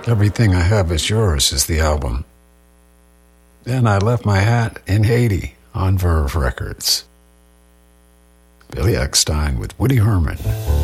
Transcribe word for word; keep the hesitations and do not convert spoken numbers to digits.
Everything I Have Is Yours is the album. Then I Left My Hat in Haiti on Verve Records. Billy Eckstine with Woody Herman.